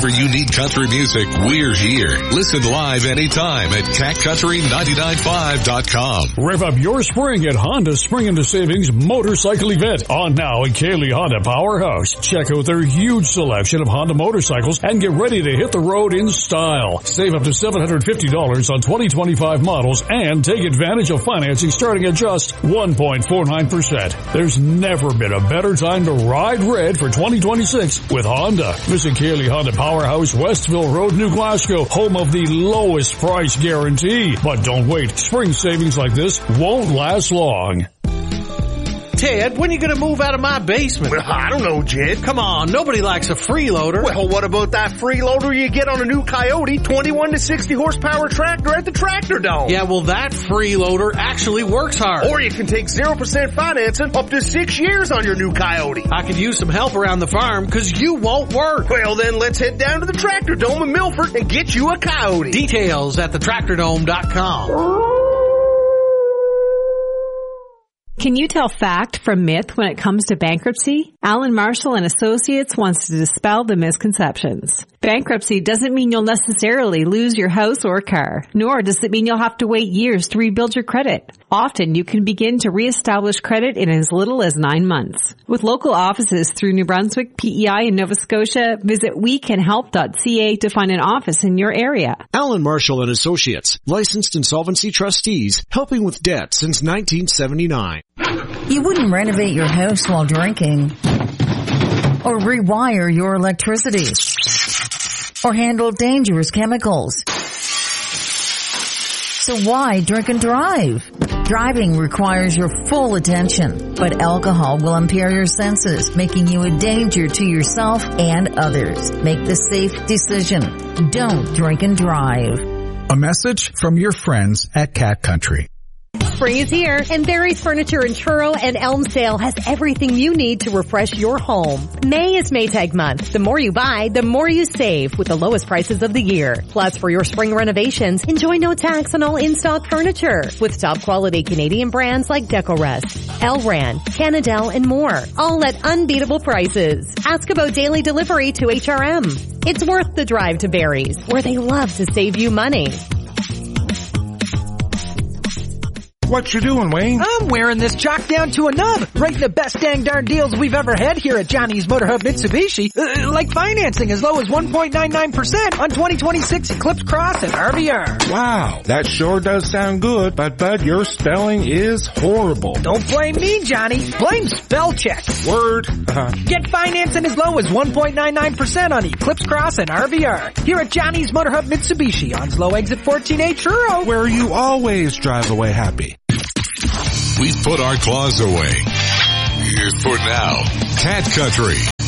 Whenever you need country music, we're here. Listen live anytime at catcountry995.com. Rev up your spring at Honda Spring into Savings Motorcycle Event on now at Kaylee Honda Powerhouse. Check out their huge selection of Honda motorcycles and get ready to hit the road in style. Save up to $750 on 2025 models and take advantage of financing starting at just 1.49%. There's never been a better time to ride red for 2026 with Honda. Visit Kaylee Honda Powerhouse, Westville Road, New Glasgow, home of the lowest price guarantee. But don't wait. Spring savings like this won't last long. Ted, when are you going to move out of my basement? Well, I don't know, Jed. Come on, nobody likes a freeloader. Well, what about that freeloader you get on a new Coyote 21 to 60 horsepower tractor at the Tractor Dome? Yeah, well, that freeloader actually works hard. Or you can take 0% financing up to 6 years on your new Coyote. I could use some help around the farm because you won't work. Well, then let's head down to the Tractor Dome in Milford and get you a Coyote. Details at thetractordome.com. Can you tell fact from myth when it comes to bankruptcy? Alan Marshall and Associates wants to dispel the misconceptions. Bankruptcy doesn't mean you'll necessarily lose your house or car, nor does it mean you'll have to wait years to rebuild your credit. Often you can begin to reestablish credit in as little as 9 months. With local offices through New Brunswick, PEI, and Nova Scotia, visit wecanhelp.ca to find an office in your area. Alan Marshall and Associates, licensed insolvency trustees, helping with debt since 1979. You wouldn't renovate your house while drinking, or rewire your electricity, or handle dangerous chemicals. So why drink and drive? Driving requires your full attention, but alcohol will impair your senses, making you a danger to yourself and others. Make the safe decision. Don't drink and drive. A message from your friends at Cat Country. Spring is here, and Barry's Furniture in Truro and Elmsdale has everything you need to refresh your home. May is Maytag month. The more you buy, the more you save with the lowest prices of the year. Plus, for your spring renovations, enjoy no tax on all in-stock furniture with top quality Canadian brands like Decorest, Elran, Canadel, and more, all at unbeatable prices. Ask about daily delivery to HRM. It's worth the drive to Barry's, where they love to save you money. What you doing, Wayne? I'm wearing this chalk down to a nub. Right, the best dang darn deals we've ever had here at Johnny's Motor Hub Mitsubishi. Like financing as low as 1.99% on 2026 Eclipse Cross and RVR. Wow, that sure does sound good, but Bud, your spelling is horrible. Don't blame me, Johnny. Blame spell check. Word. Get financing as low as 1.99% on Eclipse Cross and RVR. Here at Johnny's Motor Hub Mitsubishi on Slow Exit 14A Truro. Where you always drive away happy. We've put our claws away. For now, Cat Country.